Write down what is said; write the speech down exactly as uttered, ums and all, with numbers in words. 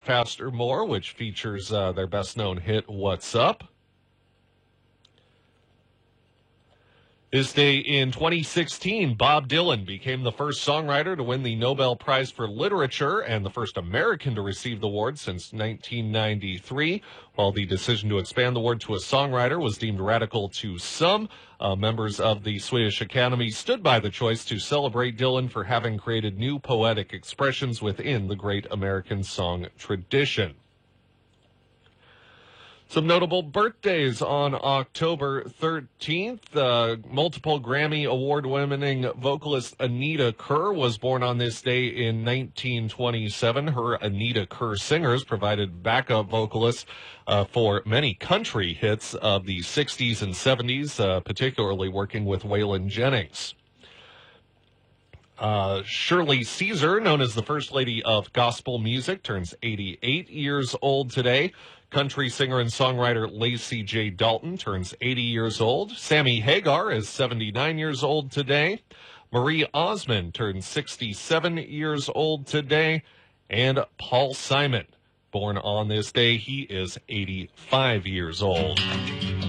Faster, More, which features uh, their best-known hit, What's Up. This day in twenty sixteen, Bob Dylan became the first songwriter to win the Nobel Prize for Literature and the first American to receive the award since nineteen ninety-three. While the decision to expand the award to a songwriter was deemed radical to some, uh, members of the Swedish Academy stood by the choice to celebrate Dylan for having created new poetic expressions within the great American song tradition. Some notable birthdays on October thirteenth. Uh, multiple Grammy Award-winning vocalist Anita Kerr was born on this day in nineteen twenty-seven. Her Anita Kerr Singers provided backup vocalists uh, for many country hits of the sixties and seventies, uh, particularly working with Waylon Jennings. Uh, Shirley Caesar, known as the First Lady of Gospel Music, turns eighty-eight years old today. Country singer and songwriter Lacey J. Dalton turns eighty years old. Sammy Hagar is seventy-nine years old today. Marie Osmond turns sixty-seven years old today. And Paul Simon, born on this day, he is eighty-five years old.